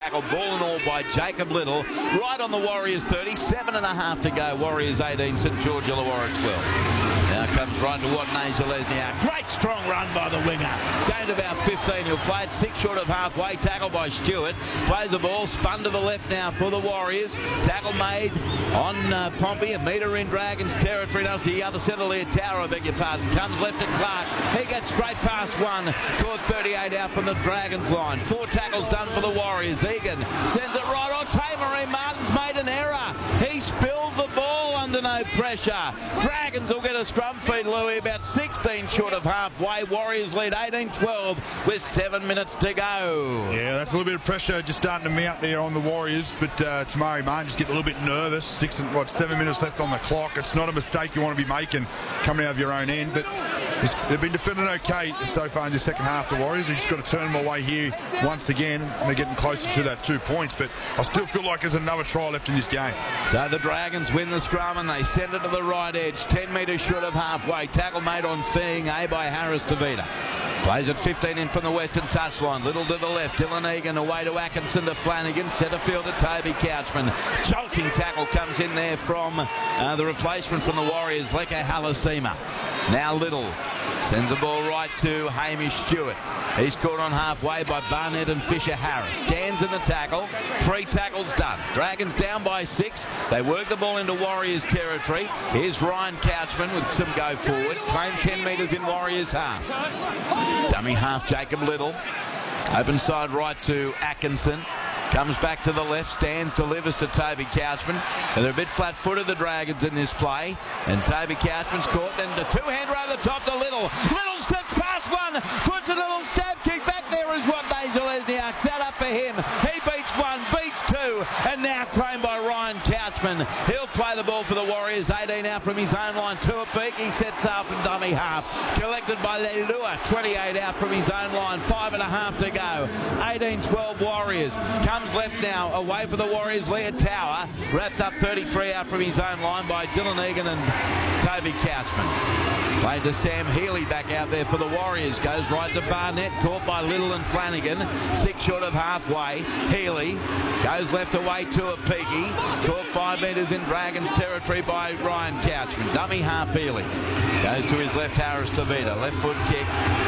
tackle, ball and all by Jacob Little. Right on the Warriors 30, 7.5 to go. Warriors 18, St George Illawarra 12. Now comes right to Watney Zelezniak. Great strong run by the winger. Gained about 15. He'll play it 6 short of halfway. Tackle by Stewart. Plays the ball. Spun to the left now for the Warriors. Tackle made on Pompey. A metre in Dragons territory. Now it's the other centre, Tower, I beg your pardon. Comes left to Clark. He gets straight past one. Caught 38 out from the Dragons line. 4 tackles done for the Warriors. Egan sends it right on. Tamarine Martin's made an error. He spills the ball under no pressure. Dragons will get a scrum feed, Louis, about 16 short of halfway. Warriors lead 18-12 with 7 minutes to go. Yeah, that's a little bit of pressure just starting to mount there on the Warriors, but Tamari Martin just getting a little bit nervous. 7 minutes left on the clock. It's not a mistake you want to be making coming out of your own end, but they've been defending okay so far in the second half, the Warriors. They've just got to turn them away here once again, and they're getting closer to that 2 points, but I still feel like there's another try left in this game. So the Dragons win the scrum and they send it to the right edge, 10 metres short of halfway. Tackle made on Feeing, by Harris DeVita. Plays it 15 in from the western touchline. Little to the left. Dylan Egan away to Atkinson to Flanagan. Centre field to Toby Couchman. Jolting tackle comes in there from the replacement from the Warriors, Leka Halasima. Now Little sends the ball right to Hamish Stewart. He's caught on halfway by Barnett and Fisher Harris. Stands in the tackle. 3 tackles done. Dragons down by 6. They work the ball into Warriors territory. Here's Ryan Couchman with some go forward. Claim 10 metres in Warriors half. Dummy half Jacob Little. Open side right to Atkinson. Comes back to the left, stands, delivers to Toby Couchman. And they're a bit flat-footed, the Dragons, in this play. And Toby Couchman's caught, then the two-hander over the top to Little. Little steps past one, puts a little stab kick back. There is Watney Zelezniak. Set up for him. He beats 1, beats 2, and now claimed by Ryan Couchman. He'll play the ball for the Warriors. 18 out from his own line. Tuapiki, he sets up and dummy half. Collected by Leilua. 28 out from his own line. 5.5 to go. 18-12 Warriors. Comes left now, away for the Warriors, Leah Tower, wrapped up 33 out from his own line by Dylan Egan and Toby Couchman. Played to Sam Healy back out there for the Warriors, goes right to Barnett, caught by Little and Flanagan, 6 short of halfway. Healy goes left away to a Peaky, caught 5 metres in Dragons territory by Ryan Couchman. Dummy half Healy, goes to his left Harris DeVita, left foot kick.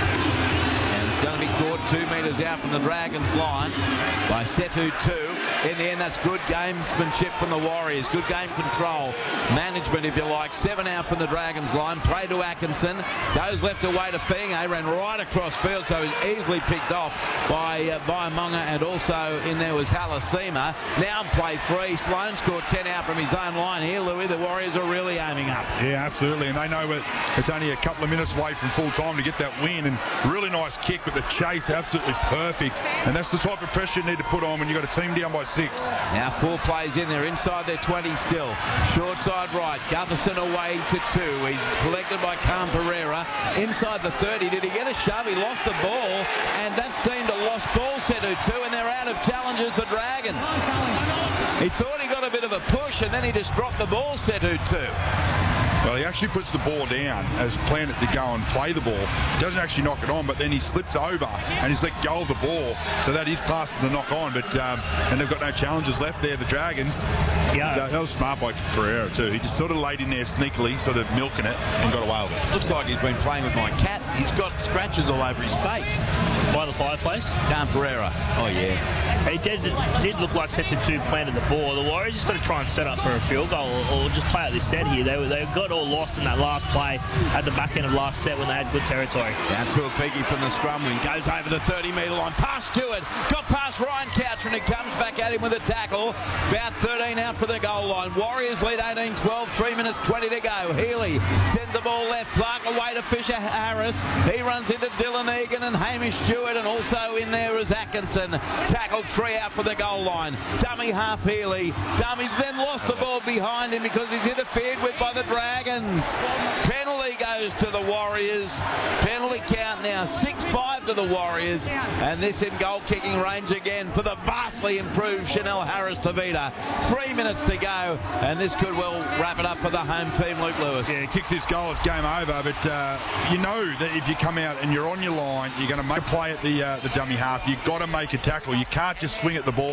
Going to be caught 2 metres out from the Dragons line by Setu 2. In the end, that's good gamesmanship from the Warriors. Good game control. Management, if you like. 7 out from the Dragons line. Play to Atkinson. Goes left away to Feing. Ran right across field, so he's easily picked off by Monga, and also in there was Halasima. Now play 3. Sloan scored 10 out from his own line here, Louis. The Warriors are really aiming up. Yeah, absolutely. And they know it's only a couple of minutes away from full time to get that win. And really nice kick, but the chase absolutely perfect. And that's the type of pressure you need to put on when you've got a team down by 6. Now 4 plays in there, inside their 20 still. Short side right, Gutherson away to 2. He's collected by Cam Pereira. Inside the 30, did he get a shove? He lost the ball, and that's deemed a lost ball, Setu 2, and they're out of challenges, the Dragons. He thought he got a bit of a push, and then he just dropped the ball, Setu 2. Well, he actually puts the ball down as planned it to go and play the ball. Doesn't actually knock it on, but then he slips over and he's let go of the ball. So that is classed as a knock on, but and they've got no challenges left there, the Dragons. Yeah. That was smart by Pereira too. He just sort of laid in there sneakily, sort of milking it, and got away with it. Looks like he's been playing with my cat. He's got scratches all over his face. By the fireplace? Cam Pereira. Oh, yeah. He did look like Setu 2 planted the ball. The Warriors just got to try and set up for a field goal or just play out this set here. They got all lost in that last play at the back end of last set when they had good territory. Down to a Piggy from the scrum wing. Goes over the 30-metre line. Past Stewart. Got past Ryan Couchman. It comes back at him with a tackle. About 13 out for the goal line. Warriors lead 18-12. 3 minutes 20 to go. Healy sends the ball left. Clark away to Fisher Harris. He runs into Dylan Egan and Hamish Stewart, and also in there is Atkinson. Tackled 3 out for the goal line. Dummy half Healy. Dummy's then lost the ball behind him because he's interfered with by the Dragons. Penalty goes to the Warriors. Penalty count now 6-5 to the Warriors. And this in goal kicking range again for the vastly improved Chanel Harris DeVita. 3 minutes to go, and this could well wrap it up for the home team, Luke Lewis. Yeah, kicks this goal, it's game over. But you know that if you come out and you're on your line, you're going to make a play at the dummy half. You've got to make a tackle. You can't just swing at the ball.